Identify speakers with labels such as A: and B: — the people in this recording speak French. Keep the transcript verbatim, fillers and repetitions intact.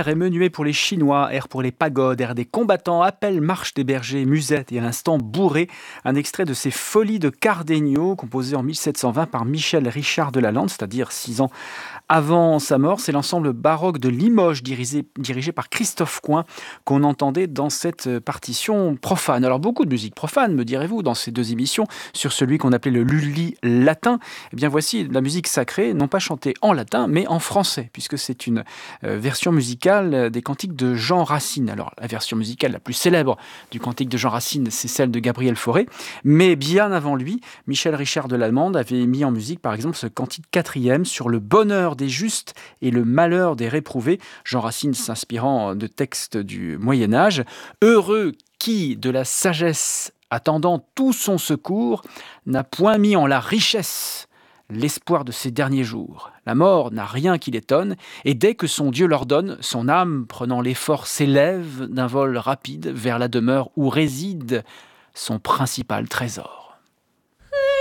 A: air est menuet pour les Chinois, air pour les pagodes, air des combattants, appel, marche des bergers, musette et à l'instant bourré. Un extrait de ces Folies de Cardenio, composé en mille sept cent vingt par Michel Richard de Lalande, c'est-à-dire six ans avant sa mort. C'est l'ensemble baroque de Limoges, dirigé, dirigé par Christophe Coin, qu'on entendait dans cette partition profane. Alors beaucoup de musique profane, me direz-vous, dans ces deux émissions, sur celui qu'on appelait le Lully latin. Eh bien voici la musique sacrée, non pas chantée en latin, mais en français, puisque c'est une euh, version musicale des cantiques de Jean Racine. Alors la version musicale la plus célèbre du cantique de Jean Racine, c'est celle de Gabriel Fauré, mais bien avant lui, Michel Richard de Lalande avait mis en musique par exemple ce cantique quatrième sur le bonheur des justes et le malheur des réprouvés, Jean Racine s'inspirant de textes du Moyen-Âge. Heureux qui, de la sagesse attendant tout son secours, n'a point mis en la richesse l'espoir de ses derniers jours. La mort n'a rien qui l'étonne, et dès que son Dieu l'ordonne, son âme, prenant l'effort, s'élève d'un vol rapide vers la demeure où réside son principal trésor.